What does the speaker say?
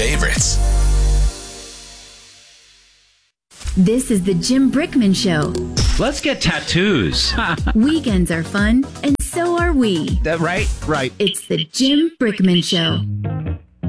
favorites. This is the Jim Brickman Show. Let's get tattoos. Weekends are fun, and so are we. That right? Right. It's the Jim Brickman Show.